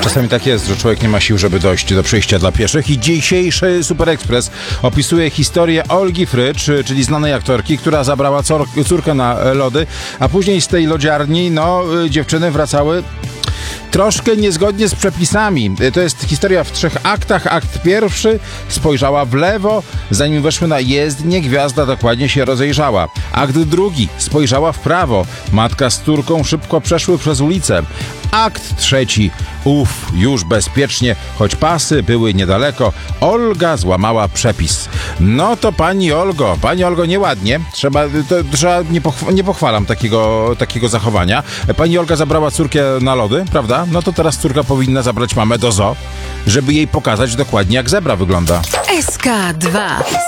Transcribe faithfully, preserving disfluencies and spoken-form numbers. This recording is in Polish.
Czasami tak jest, że człowiek nie ma sił, żeby dojść do przejścia dla pieszych i dzisiejszy Super Express opisuje historię Olgi Frycz, czyli znanej aktorki, która zabrała cór- córkę na lody, a później z tej lodziarni, no, dziewczyny wracały troszkę niezgodnie z przepisami. To jest historia w trzech aktach. Akt pierwszy: spojrzała w lewo, zanim weszły na jezdnię, gwiazda dokładnie się rozejrzała. Akt drugi: spojrzała w prawo, matka z córką szybko przeszły przez ulicę. Akt trzeci: uff, już bezpiecznie, choć pasy były niedaleko, Olga złamała przepis. No to pani Olgo, pani Olgo, nieładnie. Trzeba, to, trzeba nie, pochw- nie pochwalam takiego, takiego zachowania. Pani Olga zabrała córkę na lody, prawda? No to teraz córka powinna zabrać mamę do zoo, żeby jej pokazać dokładnie, jak zebra wygląda. S K dwa.